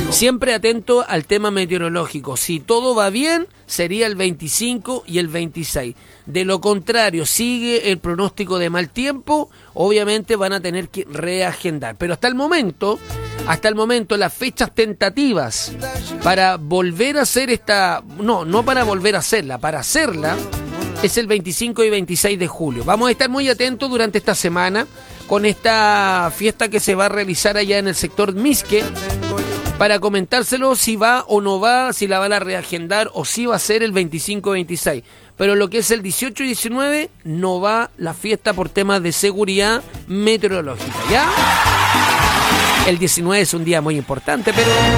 Siempre atento al tema meteorológico. Si todo va bien, sería el 25 y el 26. De lo contrario, sigue el pronóstico de mal tiempo, obviamente van a tener que reagendar. Pero hasta el momento, las fechas tentativas para volver a hacer no para volver a hacerla, para hacerla, es el 25 y 26 de julio. Vamos a estar muy atentos durante esta semana con esta fiesta que se va a realizar allá en el sector Misque, para comentárselo si va o no va, si la van a reagendar o si va a ser el 25-26. Pero lo que es el 18 y 19 no va la fiesta por temas de seguridad meteorológica, ¿ya? El 19 es un día muy importante,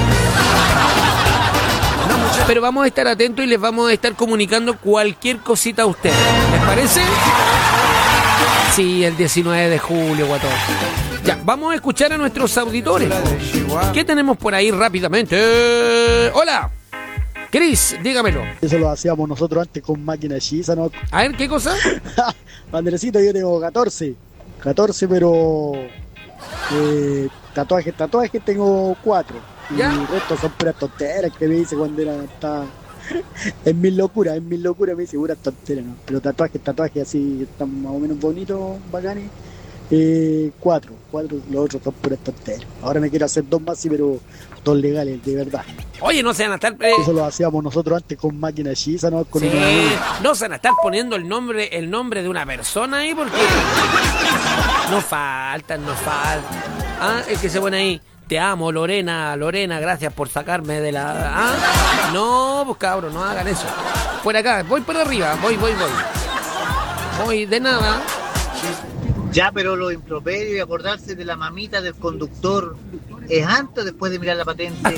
pero vamos a estar atentos y les vamos a estar comunicando cualquier cosita a ustedes. ¿Les parece? Sí, el 19 de julio, guatón. Ya, vamos a escuchar a nuestros auditores. ¿Qué tenemos por ahí rápidamente? ¡Hola! Cris, dígamelo. Eso lo hacíamos nosotros antes con máquina hechiza, ¿no? A ver, ¿qué cosa? Andresito, yo tengo 14, pero tatuajes tengo 4. ¿Ya? Y el resto son puras tonteras que me dice cuando estaba en mis locuras me dice puras tonteras, ¿no? Pero tatuajes así, están más o menos bonitos, bacanes. 4, los otros son puras tonteras. Ahora me quiero hacer 2 más, sí, pero 2 legales, de verdad. Oye, no se van a estar... Eso lo hacíamos nosotros antes con máquina hechiza, ¿no? Con sí, no se van a estar poniendo el nombre de una persona ahí, porque no faltan. Ah, el que se pone ahí, te amo, Lorena, gracias por sacarme de la... Ah, no, pues cabrón, no hagan eso. Por acá, voy por arriba, voy de nada. Ya, pero los improperios y acordarse de la mamita del conductor es antes o después de mirar la patente.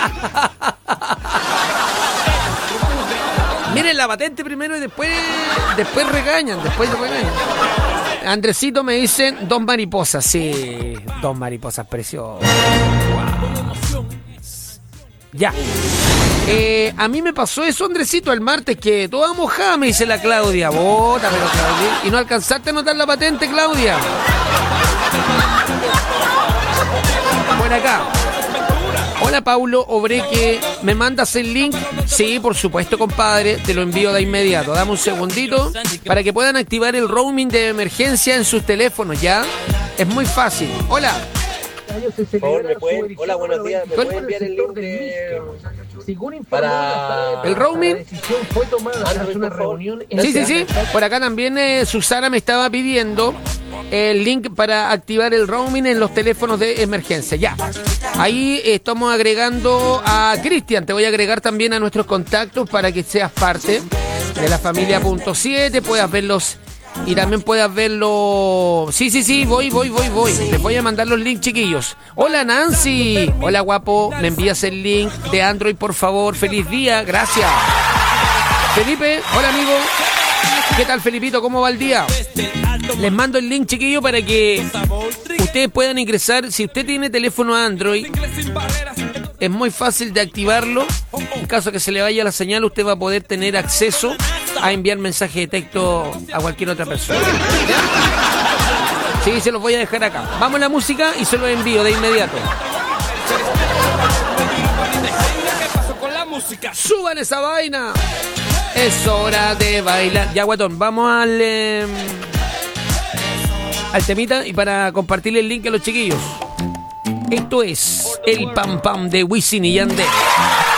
Miren la patente primero y después regañan. Andresito me dicen 2 mariposas. Sí, 2 mariposas preciosas. Wow. Ya. A mí me pasó eso, Andresito, el martes, que toda mojada, me dice la Claudia. Bota, pero Claudia. Y no alcanzaste a anotar la patente, Claudia. Por acá. Hola, Paulo Obreque. ¿Me mandas el link? Sí, por supuesto, compadre. Te lo envío de inmediato. Dame un segundito para que puedan activar el roaming de emergencia en sus teléfonos, ¿ya? Es muy fácil. Hola. Hola, buenos días. ¿Me pueden enviar el link para el roaming? Sí. Por acá también Susana me estaba pidiendo el link para activar el roaming en los teléfonos de emergencia. Ya. Ahí estamos agregando a Cristian. Te voy a agregar también a nuestros contactos para que seas parte de la familia .7, puedas verlos. Y también puedas verlo. Sí, voy. Les voy a mandar los links, chiquillos. Hola, Nancy. Hola, guapo. Me envías el link de Android, por favor. Feliz día. Gracias. Felipe. Hola, amigo. ¿Qué tal, Felipito? ¿Cómo va el día? Les mando el link, chiquillo, para que ustedes puedan ingresar. Si usted tiene teléfono Android, es muy fácil de activarlo. En caso que se le vaya la señal, usted va a poder tener acceso a enviar mensaje de texto a cualquier otra persona. Sí, se los voy a dejar acá. Vamos a la música y se los envío de inmediato. ¡Suban esa vaina! Es hora de bailar. Ya, guatón, vamos al temita y para compartirle el link a los chiquillos. Esto es el Pam Pam de Wisin y Yandel.